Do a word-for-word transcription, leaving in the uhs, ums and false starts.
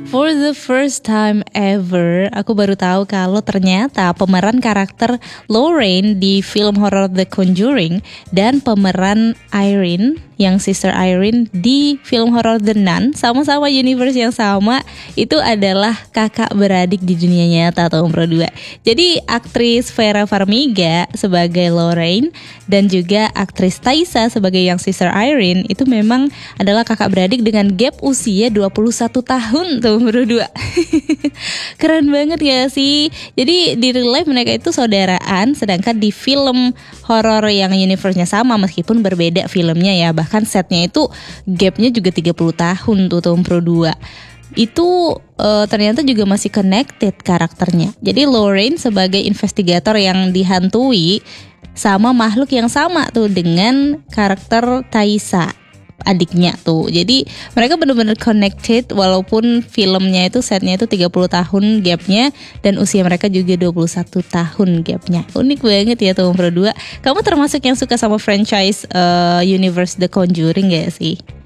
For the first time ever, aku baru tahu kalau ternyata pemeran karakter Lorraine di film horor The Conjuring dan pemeran Irene yang Sister Irene di film horor The Nun, sama-sama universe yang sama, itu adalah kakak beradik di dunia nyata tahun dua. Jadi aktris Vera Farmiga sebagai Lorraine dan juga aktris Taissa sebagai yang Sister Irene itu memang adalah kakak beradik dengan gap usia dua puluh satu tahun tahun dua. Keren banget ya sih. Jadi di real life mereka itu saudaraan, sedangkan di film horor yang universe-nya sama meskipun berbeda filmnya ya. Bahkan setnya itu gapnya juga tiga puluh tahun tuh tahun dua. Itu uh, ternyata juga masih connected karakternya. Jadi Lorraine sebagai investigator yang dihantui sama makhluk yang sama tuh dengan karakter Taissa, adiknya tuh. Jadi mereka benar-benar connected walaupun filmnya itu setnya itu tiga puluh tahun gapnya dan usia mereka juga dua puluh satu tahun gapnya. Unik banget ya tahun dua. Kamu termasuk yang suka sama franchise uh, universe The Conjuring gak sih?